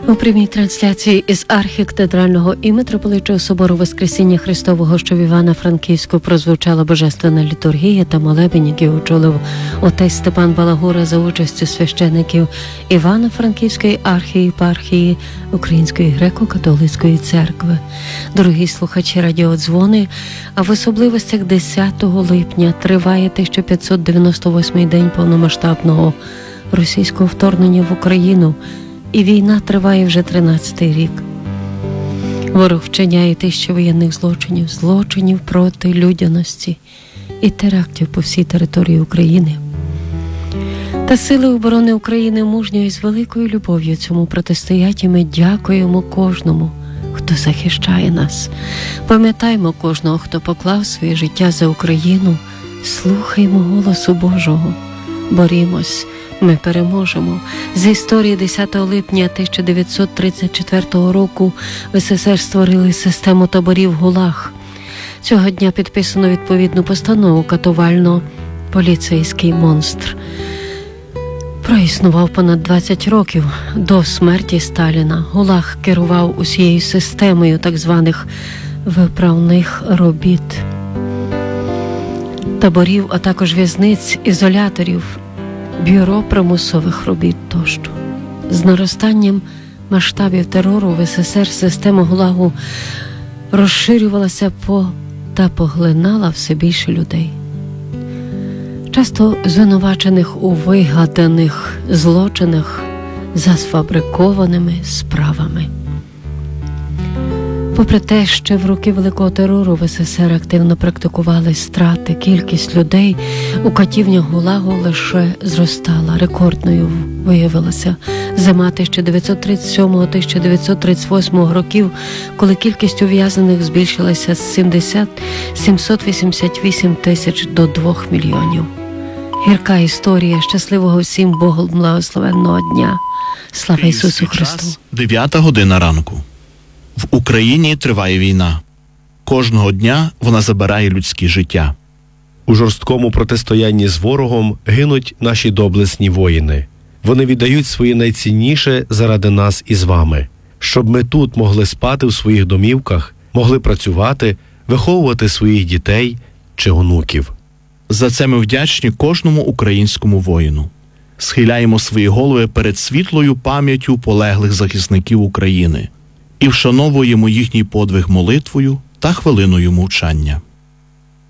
У прямій трансляції із архікатедрального і митрополичого собору Воскресіння Христового, що в Івано-Франківську, прозвучала божественна літургія та молебень, який очолив отець Степан Балагура за участю священиків Івано-Франківської архієпархії Української греко-католицької церкви. Дорогі слухачі радіодзвони, а в особливостях 10 липня триває 1598-й день повномасштабного російського вторгнення в Україну, і війна триває вже 13-й рік. Ворог вчиняє тисячі воєнних злочинів проти людяності і терактів по всій території України. Та Сили оборони України мужньо і з великою любов'ю цьому протистоять, і ми дякуємо кожному, хто захищає нас. Пам'ятаємо кожного, хто поклав своє життя за Україну. Слухаймо голосу Божого. Борімось. Ми переможемо. З історії 10 липня 1934 року в СССР створили систему таборів ГУЛАГ. Цього дня підписано відповідну постанову «Катувально-поліцейський монстр». Проіснував понад 20 років до смерті Сталіна. ГУЛАГ керував усією системою так званих виправних робіт, таборів, а також в'язниць, ізоляторів, бюро примусових робіт тощо. З наростанням масштабів терору в СССР система ГУЛАГу розширювалася та поглинала все більше людей, часто звинувачених у вигаданих злочинах за сфабрикованими справами. Попри те, що в роки Великого терору в СССР активно практикували страти, кількість людей у катівнях ГУЛАГу лише зростала. Рекордною виявилася зима 1937-1938 років, коли кількість ув'язнених збільшилася з 788 тисяч до 2 мільйонів. Гірка історія щасливого всім Богом благословенного дня. Слава Ісусу Христу! 9 година ранку. В Україні триває війна. Кожного дня вона забирає людські життя. У жорсткому протистоянні з ворогом гинуть наші доблесні воїни. Вони віддають своє найцінніше заради нас із вами, щоб ми тут могли спати в своїх домівках, могли працювати, виховувати своїх дітей чи онуків. За це ми вдячні кожному українському воїну. Схиляємо свої голови перед світлою пам'яттю полеглих захисників України і вшановуємо їхній подвиг молитвою та хвилиною мовчання.